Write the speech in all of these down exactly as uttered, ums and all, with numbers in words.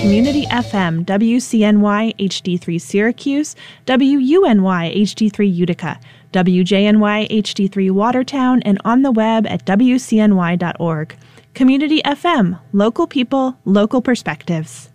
Community F M, W C N Y H D three Syracuse, W U N Y H D three Utica, W J N Y H D three Watertown, and on the web at W C N Y dot org. Community F M, local people, local perspectives.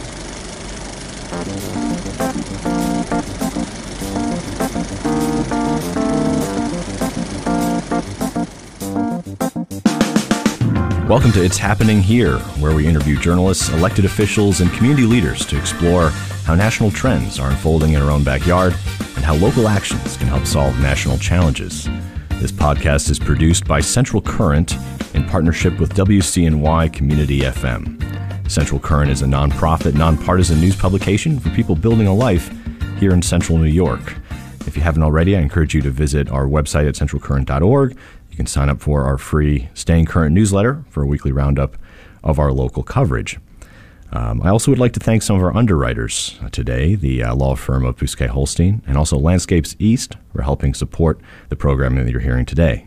Welcome to It's Happening Here, where we interview journalists, elected officials, and community leaders to explore how national trends are unfolding in our own backyard and how local actions can help solve national challenges. This podcast is produced by Central Current in partnership with W C N Y Community F M. Central Current is a nonprofit, nonpartisan news publication for people building a life here in central New York. If you haven't already, I encourage you to visit our website at central current dot org. You can sign up for our free Staying Current newsletter for a weekly roundup of our local coverage. Um, I also would like to thank some of our underwriters today, the uh, law firm of Bousquet Holstein, and also Landscapes East for helping support the programming that you're hearing today.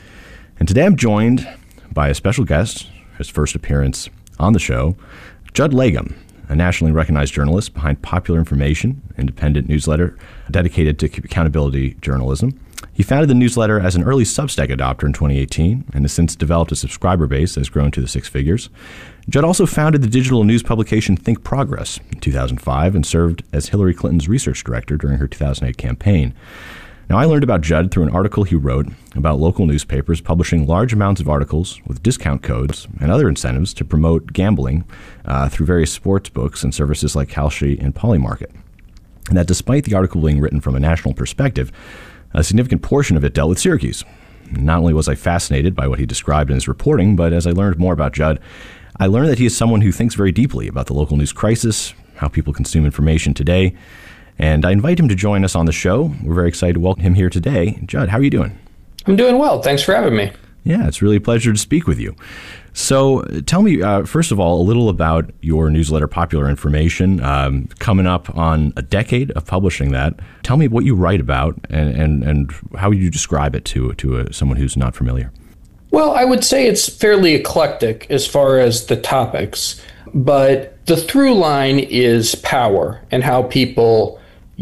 And today I'm joined by a special guest, his first appearance on the show, Judd Legum, a nationally recognized journalist behind Popular Information, independent newsletter dedicated to accountability journalism. He founded the newsletter as an early Substack adopter in twenty eighteen and has since developed a subscriber base that has grown to the six figures. Judd also founded the digital news publication Think Progress in two thousand five and served as Hillary Clinton's research director during her two thousand eight campaign. Now, I learned about Judd through an article he wrote about local newspapers publishing large amounts of articles with discount codes and other incentives to promote gambling uh, through various sports books and services like Kalshi and Polymarket. And that despite the article being written from a national perspective, a significant portion of it dealt with Syracuse. Not only was I fascinated by what he described in his reporting, but as I learned more about Judd, I learned that he is someone who thinks very deeply about the local news crisis, how people consume information today, and I invite him to join us on the show. We're very excited to welcome him here today. Judd, how are you doing? I'm doing well. Thanks for having me. Yeah, it's really a pleasure to speak with you. So tell me, uh, first of all, a little about your newsletter, Popular Information, um, coming up on a decade of publishing that. Tell me what you write about and, and, and how you describe it to, to a, someone who's not familiar. Well, I would say it's fairly eclectic as far as the topics, but the through line is power and how people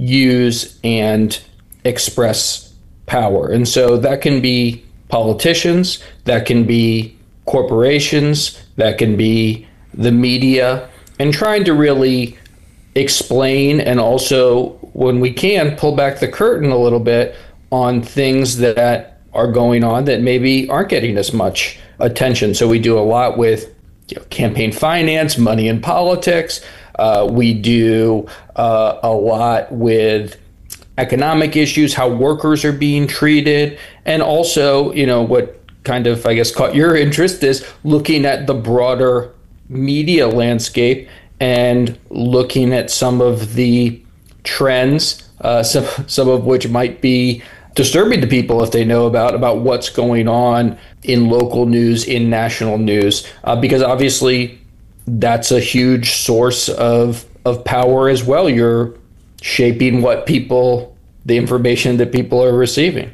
use and express power. And so that can be politicians, that can be corporations, that can be the media, and trying to really explain and also, when we can, pull back the curtain a little bit on things that are going on that maybe aren't getting as much attention. So we do a lot with you know, campaign finance, money in politics. Uh, we do uh, a lot with economic issues, how workers are being treated, and also, you know, what kind of, I guess, caught your interest is looking at the broader media landscape and looking at some of the trends, uh, some some of which might be disturbing to people if they know about about what's going on in local news, in national news, uh, because obviously that's a huge source of of power as well. You're shaping what people, the information that people are receiving.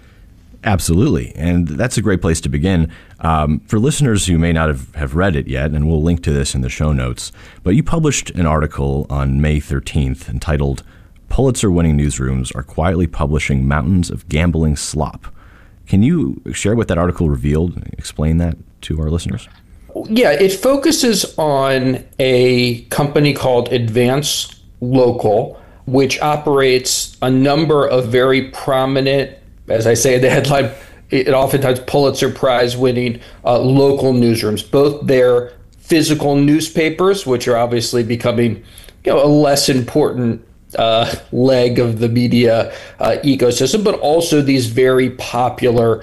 Absolutely. And that's a great place to begin. Um, for listeners who may not have, have read it yet, and we'll link to this in the show notes, but you published an article on May thirteenth entitled, Pulitzer-Winning Newsrooms Are Quietly Publishing Mountains of Gambling Slop. Can you share what that article revealed and explain that to our listeners? Yeah, it focuses on a company called Advance Local, which operates a number of very prominent, as I say in the headline, it oftentimes Pulitzer Prize winning uh, local newsrooms, both their physical newspapers, which are obviously becoming you know, a less important uh, leg of the media uh, ecosystem, but also these very popular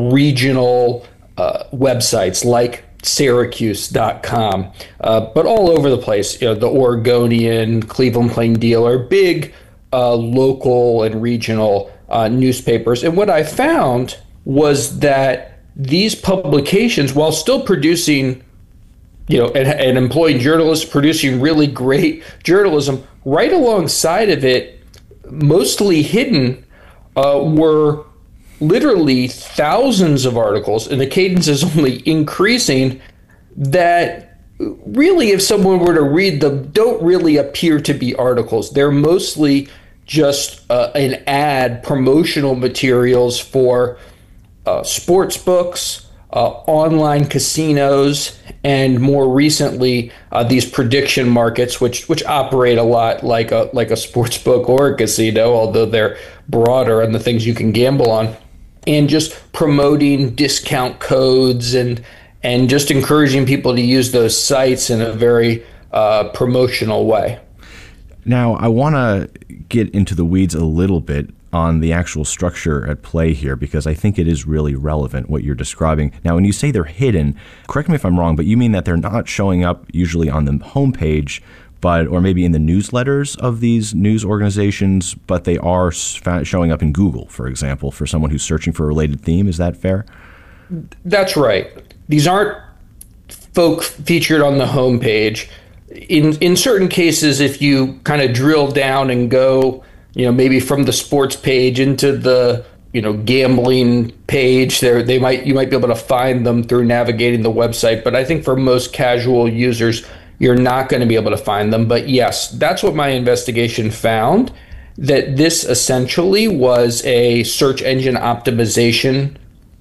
regional uh, websites like Syracuse dot com, uh, but all over the place. You know, the Oregonian, Cleveland Plain Dealer, big uh, local and regional uh, newspapers. And what I found was that these publications, while still producing, you know, and, and employing journalists, producing really great journalism, right alongside of it, mostly hidden, uh, were literally thousands of articles, and the cadence is only increasing, that really, if someone were to read them, don't really appear to be articles. They're mostly just uh, an ad, promotional materials for uh, sports books, uh, online casinos, and more recently, uh, these prediction markets, which which operate a lot like a like a sports book or a casino, although they're broader on the things you can gamble on, and just promoting discount codes and and just encouraging people to use those sites in a very uh, promotional way. Now, I want to get into the weeds a little bit on the actual structure at play here, because I think it is really relevant what you're describing. Now, when you say they're hidden, correct me if I'm wrong, but you mean that they're not showing up usually on the homepage, but or maybe in the newsletters of these news organizations, but they are showing up in Google, for example, for someone who's searching for a related theme. Is that fair? That's right. These aren't folk featured on the homepage. In in certain cases, if you kind of drill down and go, you know, maybe from the sports page into the, you know, gambling page, there they might you might be able to find them through navigating the website. But I think for most casual users, you're not going to be able to find them. But yes, that's what my investigation found, that this essentially was a search engine optimization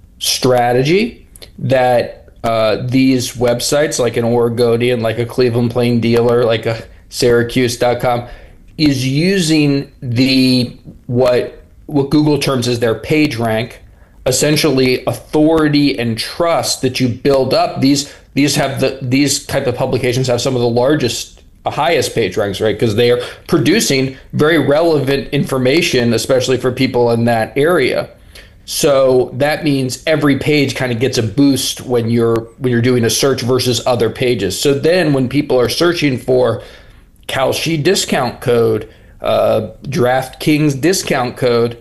strategy that uh, these websites like an Oregonian, like a Cleveland Plain Dealer, like a Syracuse dot com is using the what what Google terms as their page rank, essentially authority and trust that you build up. These these have the these type of publications have some of the largest, uh, highest page ranks, right? Because they are producing very relevant information, especially for people in that area. So that means every page kind of gets a boost when you're when you're doing a search versus other pages. So then when people are searching for Kalshi discount code, uh, DraftKings discount code,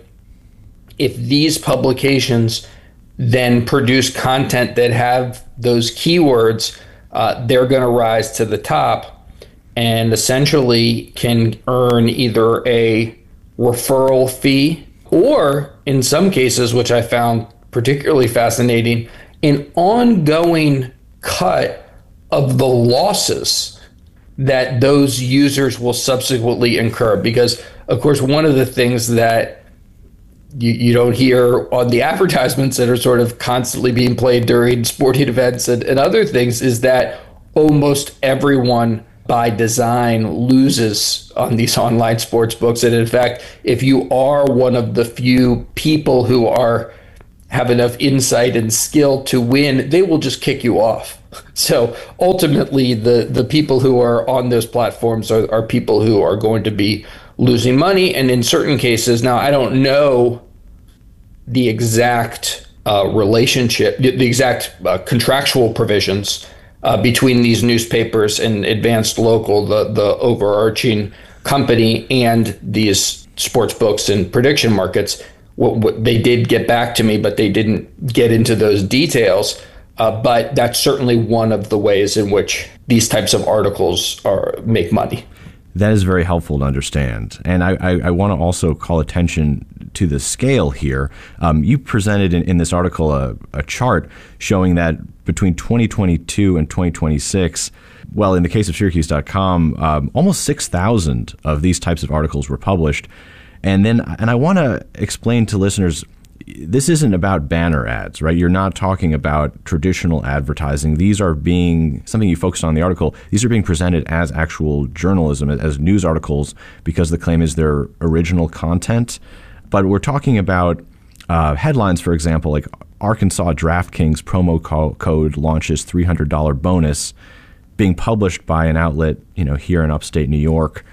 if these publications then produce content that have those keywords, uh, they're going to rise to the top and essentially can earn either a referral fee or, in some cases, which I found particularly fascinating, an ongoing cut of the losses that those users will subsequently incur. Because, of course, one of the things that you, you don't hear on the advertisements that are sort of constantly being played during sporting events and, and other things is that almost everyone by design loses on these online sports books. And in fact, if you are one of the few people who are have enough insight and skill to win, they will just kick you off. So ultimately, the, the people who are on those platforms are, are people who are going to be losing money. And in certain cases, now I don't know the exact uh, relationship, the exact uh, contractual provisions Uh, between these newspapers and Advanced Local, the, the overarching company, and these sports books and prediction markets. What, what they did get back to me, but they didn't get into those details. Uh, but that's certainly one of the ways in which these types of articles are make money. That is very helpful to understand. And I, I, I want to also call attention to the scale here. Um, you presented in, in this article a, a chart showing that between twenty twenty-two and twenty twenty-six, well, in the case of Syracuse dot com, um, almost six thousand of these types of articles were published. And then, and I want to explain to listeners, this isn't about banner ads, right? You're not talking about traditional advertising. These are being, something you focused on in the article, these are being presented as actual journalism, as news articles, because the claim is their original content. But we're talking about uh, headlines, for example, like Arkansas DraftKings promo co- code launches three hundred dollars bonus, being published by an outlet, you know, here in upstate New York.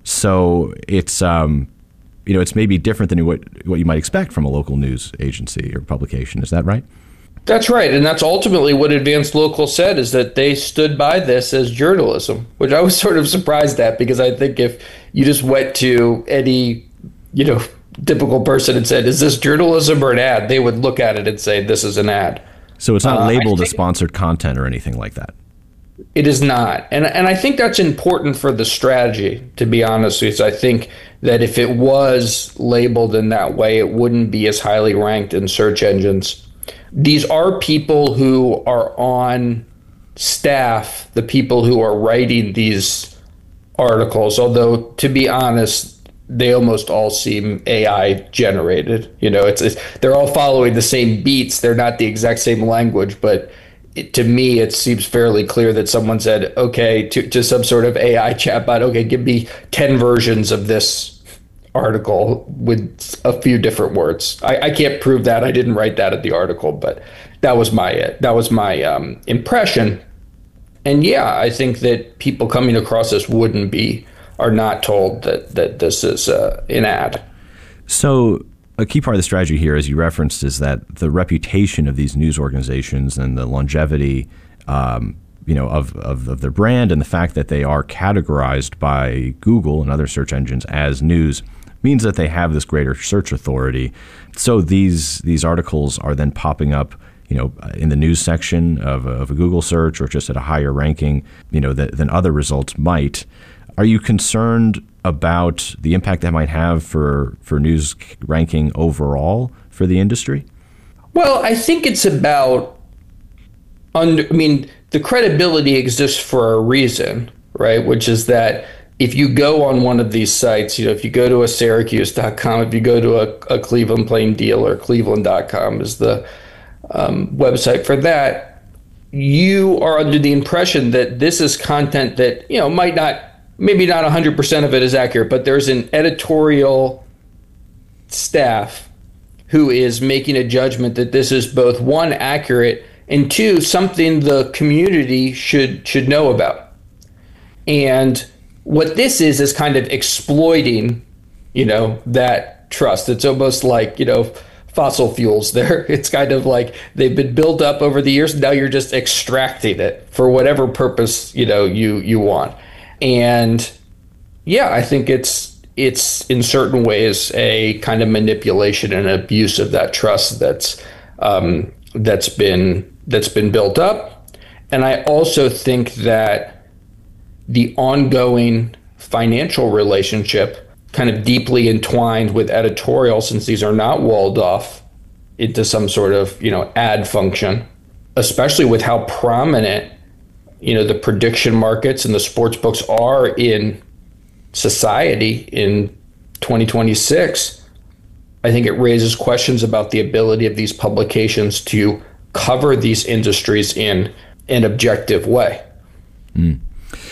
So it's, um, you know, it's maybe different than what what you might expect from a local news agency or publication. Is that right? That's right. And that's ultimately what Advanced Local said, is that they stood by this as journalism, which I was sort of surprised at, because I think if you just went to any, you know, typical person and said, is this journalism or an ad? They would look at it and say, this is an ad. So it's not uh, labeled as sponsored content or anything like that. It is not. And and I think that's important for the strategy, to be honest with you. I think that if it was labeled in that way, it wouldn't be as highly ranked in search engines. These are people who are on staff, the people who are writing these articles, although to be honest, they almost all seem A I generated. You know, it's, it's they're all following the same beats. They're not the exact same language, but it, to me, it seems fairly clear that someone said, okay, to, to some sort of A I chatbot, okay, give me ten versions of this article with a few different words. I, I can't prove that. I didn't write that at the article, but that was my that was my um, impression. And yeah, I think that people coming across this wouldn't be are not told that that this is uh, an ad. So a key part of the strategy here, as you referenced, is that the reputation of these news organizations and the longevity, um, you know, of, of of their brand, and the fact that they are categorized by Google and other search engines as news means that they have this greater search authority. So these these articles are then popping up, you know, in the news section of a, of a Google search, or just at a higher ranking, you know, th- than other results might. Are you concerned about the impact that might have for, for news ranking overall for the industry? Well, I think it's about, under, I mean, the credibility exists for a reason, right? Which is that if you go on one of these sites, you know, if you go to a Syracuse dot com, if you go to a, a Cleveland Plain Dealer, Cleveland dot com is the um, website for that, you are under the impression that this is content that, you know, might not, maybe not one hundred percent of it is accurate, but there's an editorial staff who is making a judgment that this is both, one, accurate, and two, something the community should should know about. And what this is is kind of exploiting, you know, that trust. It's almost like, you know, fossil fuels there. It's kind of like they've been built up over the years. Now you're just extracting it for whatever purpose, you know, you you want. And yeah, I think it's it's in certain ways a kind of manipulation and abuse of that trust that's um, that's been that's been built up. And I also think that the ongoing financial relationship, kind of deeply entwined with editorial, since these are not walled off into some sort of, you know, ad function, especially with how prominent, you know, the prediction markets and the sports books are in society in twenty twenty-six, I think it raises questions about the ability of these publications to cover these industries in an objective way. Mm.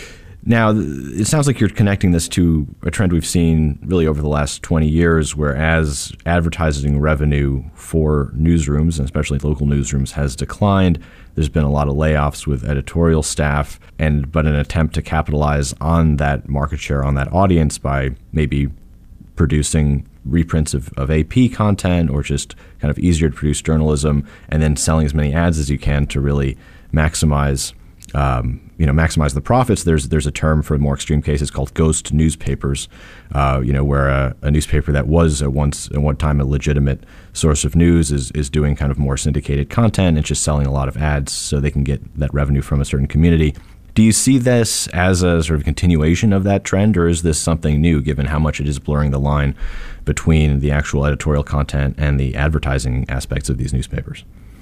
Now, it sounds like you're connecting this to a trend we've seen really over the last twenty years, where as advertising revenue for newsrooms, and especially local newsrooms, has declined, there's been a lot of layoffs with editorial staff, and but an attempt to capitalize on that market share, on that audience, by maybe producing reprints of, of A P content, or just kind of easier to produce journalism, and then selling as many ads as you can to really maximize Um, you know, maximize the profits. There's there's a term for more extreme cases called ghost newspapers, uh, you know, where a, a newspaper that was at once at one time a legitimate source of news is is doing kind of more syndicated content and just selling a lot of ads so they can get that revenue from a certain community. Do you see this as a sort of continuation of that trend, or is this something new, given how much it is blurring the line between the actual editorial content and the advertising aspects of these newspapers?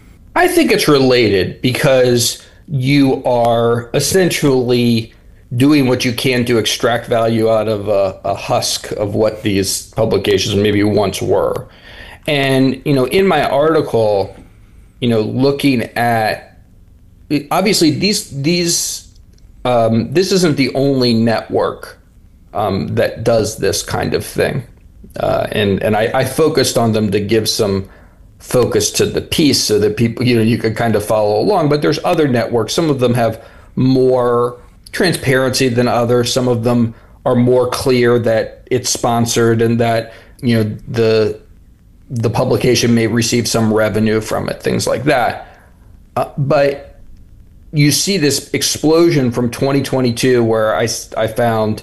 I think it's related, because you are essentially doing what you can to extract value out of a, a husk of what these publications maybe once were. And, you know, in my article, you know, looking at, obviously these, these, um, this isn't the only network um, that does this kind of thing. Uh, and, and I, I focused on them to give some focus to the piece so that people, you know, you could kind of follow along. But there's other networks. Some of them have more transparency than others. Some of them are more clear that it's sponsored and that, you know, the the publication may receive some revenue from it, things like that. Uh, but you see this explosion from twenty twenty-two, where I, I found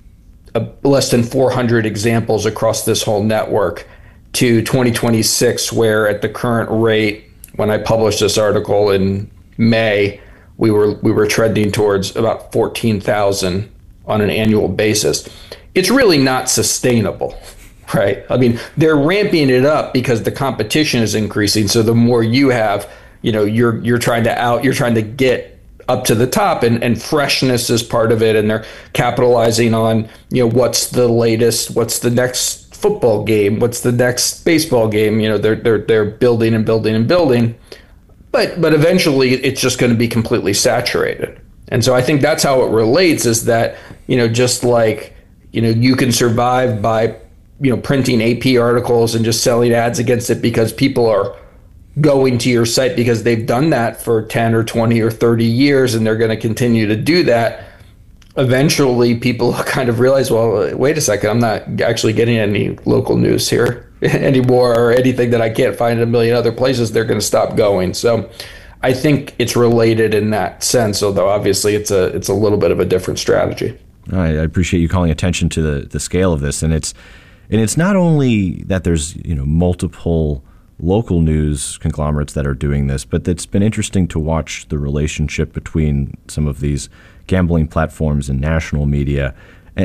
a, less than four hundred examples across this whole network, to twenty twenty-six, where at the current rate, when I published this article in May, we were we were trending towards about fourteen thousand on an annual basis. It's really not sustainable, right? I mean, they're ramping it up because the competition is increasing. So the more you have, you know, you're you're trying to out, you're trying to get up to the top, and, and freshness is part of it. And they're capitalizing on, you know, what's the latest, what's the next football game, what's the next baseball game. You know, they're they're they're building and building and building, but but eventually it's just going to be completely saturated. And so I think that's how it relates, is that, you know, just like, you know, you can survive by, you know, printing A P articles and just selling ads against it because people are going to your site because they've done that for ten or twenty or thirty years, and they're going to continue to do that. Eventually people kind of realize, well, wait a second, I'm not actually getting any local news here anymore, or anything that I can't find in a million other places. They're going to stop going. So I think it's related in that sense, although obviously it's a it's a little bit of a different strategy. I appreciate you calling attention to the, the scale of this. And it's and it's not only that there's, you know, multiple local news conglomerates that are doing this, but it's been interesting to watch the relationship between some of these gambling platforms and national media.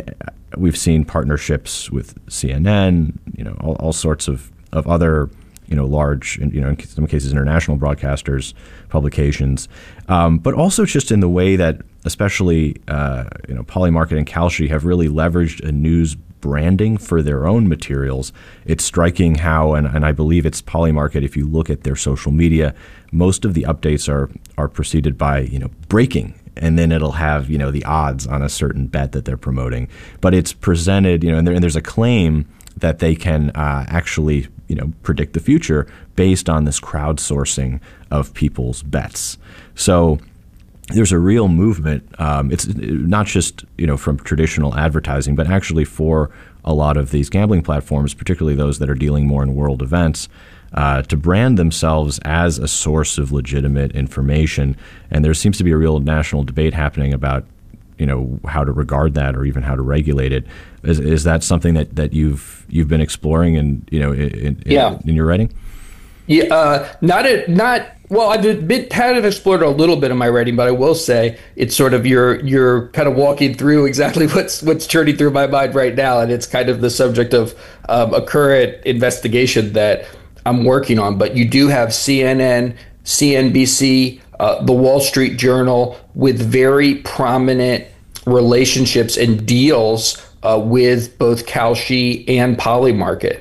We've seen partnerships with C N N, you know, all, all sorts of, of other, you know, large, you know, in some cases international broadcasters, publications, um, but also just in the way that especially, uh, you know, Polymarket and Kalshi have really leveraged a news branding for their own materials. It's striking how, and, and I believe it's Polymarket, if you look at their social media, most of the updates are are preceded by, you know, breaking, and then it'll have, you know, the odds on a certain bet that they're promoting. But it's presented, you know, and, there, and there's a claim that they can uh, actually, you know, predict the future based on this crowdsourcing of people's bets. So there's a real movement. Um, it's not just, you know, from traditional advertising, but actually for a lot of these gambling platforms, particularly those that are dealing more in world events, uh, to brand themselves as a source of legitimate information. And there seems to be a real national debate happening about, you know, how to regard that or even how to regulate it. Is, is that something that, that you've you've been exploring and, you know, in, in, yeah. in your writing? Yeah, uh, not a, not. Well, I've been, kind of explored a little bit in my writing, but I will say it's sort of you're you're kind of walking through exactly what's what's churning through my mind right now, and it's kind of the subject of um, a current investigation that I'm working on. But you do have C N N, C N B C, uh, the Wall Street Journal with very prominent relationships and deals uh, with both Kalshi and Polymarket,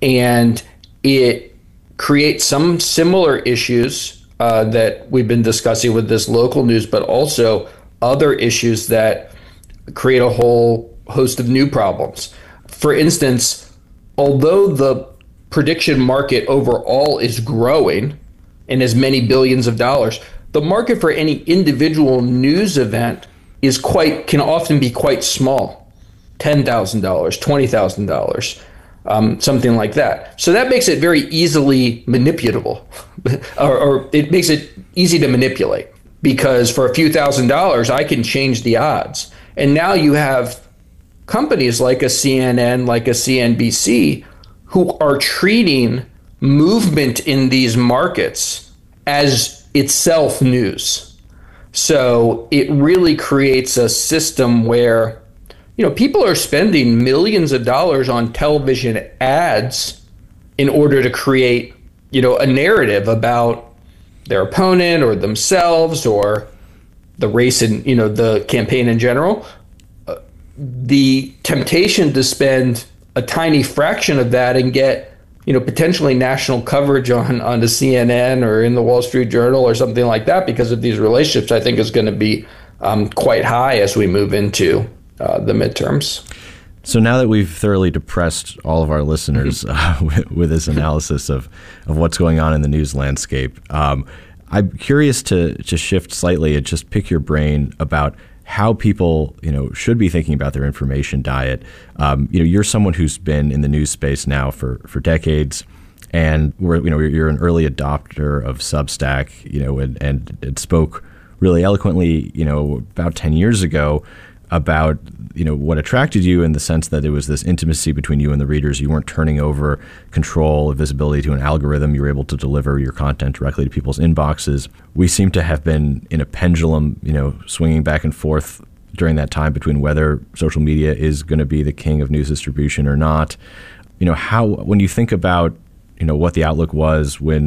and it create some similar issues uh, that we've been discussing with this local news, but also other issues that create a whole host of new problems. For instance, although the prediction market overall is growing in as many billions of dollars, the market for any individual news event is quite can often be quite small, ten thousand dollars, twenty thousand dollars. Um, something like that. So that makes it very easily manipulable, or, or it makes it easy to manipulate, because for a few thousand dollars, I can change the odds. And now you have companies like a C N N, like a C N B C, who are treating movement in these markets as itself news. So it really creates a system where, you know, people are spending millions of dollars on television ads in order to create, you know, a narrative about their opponent or themselves or the race and, you know, the campaign in general. Uh, the temptation to spend a tiny fraction of that and get, you know, potentially national coverage on, on the C N N or in the Wall Street Journal or something like that because of these relationships, I think is going to be um, quite high as we move into Uh, the midterms. So now that we've thoroughly depressed all of our listeners uh, with, with this analysis of, of what's going on in the news landscape, um, I'm curious to to shift slightly and just pick your brain about how people, you know, should be thinking about their information diet. Um, you know, you're someone who's been in the news space now for for decades, and we're, you know, you're an early adopter of Substack, you know, and and it spoke really eloquently, you know, about ten years ago about, you know, what attracted you in the sense that it was this intimacy between you and the readers. You weren't turning over control of visibility to an algorithm. You were able to deliver your content directly to people's inboxes. We seem to have been in a pendulum, you know, swinging back and forth during that time between whether social media is going to be the king of news distribution or not. You know, how, when you think about, you know, what the outlook was when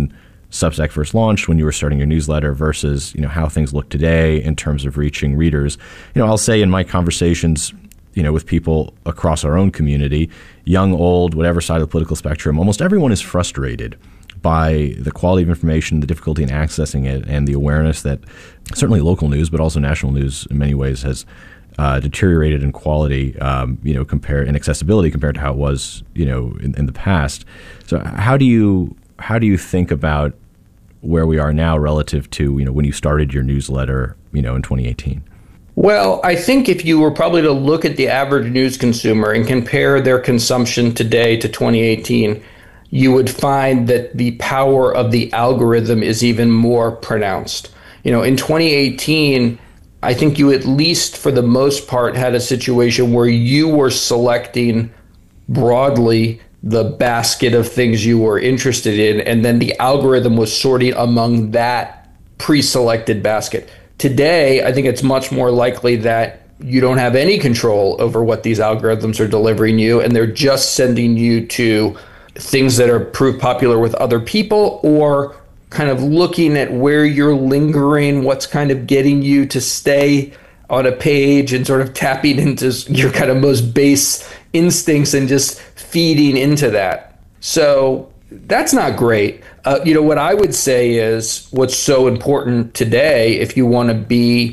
Substack first launched, when you were starting your newsletter, versus, you know, how things look today in terms of reaching readers. You know, I'll say in my conversations, you know, with people across our own community, young, old, whatever side of the political spectrum, almost everyone is frustrated by the quality of information, the difficulty in accessing it, and the awareness that certainly local news, but also national news in many ways has uh, deteriorated in quality, um, you know, compare in accessibility compared to how it was, you know, in, in the past. So how do you how do you think about where we are now relative to, you know, when you started your newsletter, you know, in twenty eighteen? Well, I think if you were probably to look at the average news consumer and compare their consumption today to twenty eighteen, you would find that the power of the algorithm is even more pronounced. You know, in twenty eighteen, I think you at least for the most part had a situation where you were selecting broadly the basket of things you were interested in, and then the algorithm was sorting among that pre-selected basket. Today, I think it's much more likely that you don't have any control over what these algorithms are delivering you, and they're just sending you to things that are proved popular with other people, or kind of looking at where you're lingering, what's kind of getting you to stay on a page, and sort of tapping into your kind of most base instincts and just feeding into that. So that's not great. Uh, you know, what I would say is what's so important today, if you want to be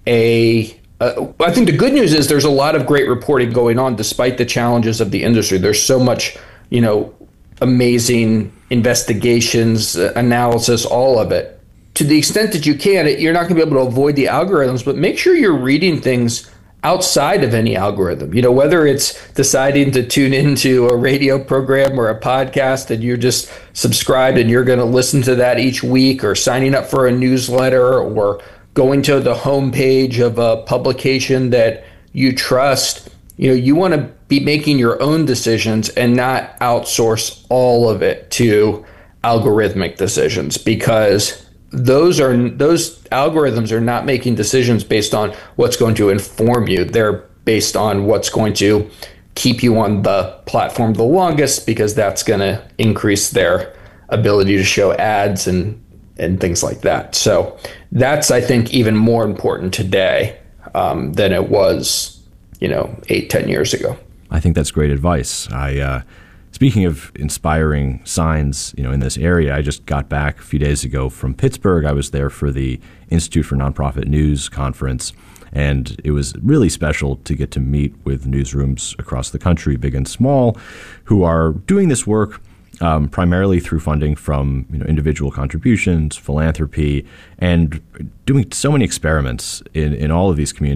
a, uh, I think the good news is there's a lot of great reporting going on despite the challenges of the industry. There's so much, you know, amazing investigations, uh, analysis, all of it. To the extent that you can, it, you're not going to be able to avoid the algorithms, but make sure you're reading things outside of any algorithm. You know, whether it's deciding to tune into a radio program or a podcast and you're just subscribed and you're going to listen to that each week, or signing up for a newsletter, or going to the homepage of a publication that you trust. You know, you want to be making your own decisions and not outsource all of it to algorithmic decisions, because those are those algorithms are not making decisions based on what's going to inform you. They're based on what's going to keep you on the platform the longest, because that's going to increase their ability to show ads and and things like that. So that's, I think, even more important today um, than it was, you know, eight, ten years ago. I think that's great advice. I, uh, speaking of inspiring signs, you know, in this area, I just got back a few days ago from Pittsburgh. I was there for the Institute for Nonprofit News conference, and it was really special to get to meet with newsrooms across the country, big and small, who are doing this work um, primarily through funding from, you know, individual contributions, philanthropy, and doing so many experiments in, in all of these communities.